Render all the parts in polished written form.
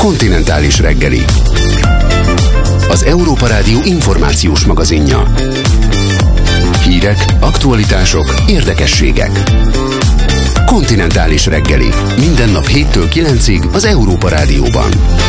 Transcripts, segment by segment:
Kontinentális reggeli. Az Európa Rádió információs magazinja. Hírek, aktualitások, érdekességek. Kontinentális reggeli. Minden nap 7-től 9-ig az Európa Rádióban.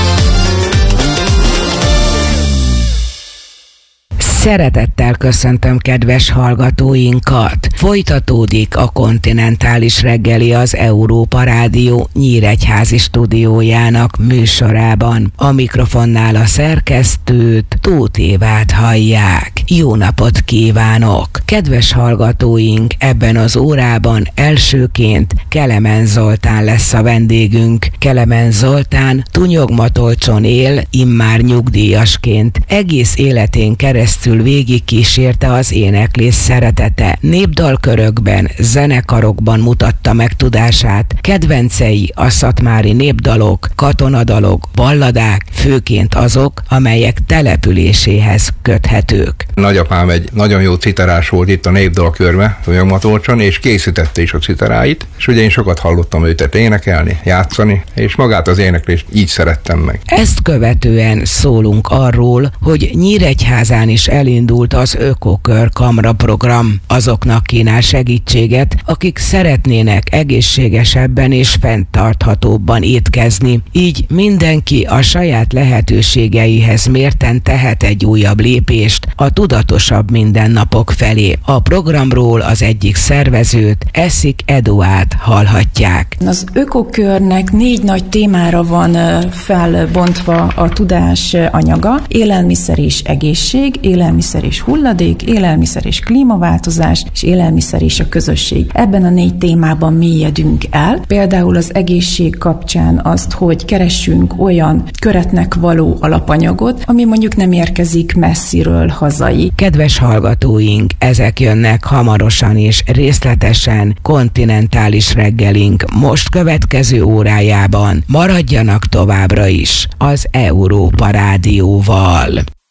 Szeretettel köszöntöm kedves hallgatóinkat! Folytatódik a Kontinentális reggeli az Európa Rádió nyíregyházi stúdiójának műsorában. A mikrofonnál a szerkesztőt, Tóth Évát hallják. Jó napot kívánok! Kedves hallgatóink, ebben az órában elsőként Kelemen Zoltán lesz a vendégünk. Kelemen Zoltán Tunyogmatolcson él, immár nyugdíjasként. Egész életén keresztül végigkísérte az éneklés szeretete. Népdalkörökben, zenekarokban mutatta meg tudását. Kedvencei a szatmári népdalok, katonadalok, balladák, főként azok, amelyek településéhez köthetők. Nagyapám egy nagyon jó citerás volt itt a népdalkörbe, Tunyogmatolcson, és készítette is a citeráit, és ugye én sokat hallottam őt énekelni, játszani, és magát az éneklést így szerettem meg. Ezt követően szólunk arról, hogy Nyíregyházán is elindult az Ökokör Kamra program. Azoknak kínál segítséget, akik szeretnének egészségesebben és fenntarthatóbban étkezni. Így mindenki a saját lehetőségeihez mérten tehet egy újabb lépést a tudatosabb mindennapok felé. A programról az egyik szervezőt, Eszik Eduát hallhatják. Az Ökokörnek 4 nagy témára van felbontva a tudás anyaga: élelmiszer és egészség, élelmiszer és hulladék, élelmiszer és klímaváltozás, és élelmiszer és a közösség. Ebben a 4 témában mélyedünk el. Például az egészség kapcsán azt, hogy keressünk olyan köretnek való alapanyagot, ami mondjuk nem érkezik messziről hazai. Kedves hallgatóink, ezek jönnek hamarosan és részletesen kontinentális reggelink most következő órájában. Maradjanak továbbra is az Európa Rádióval.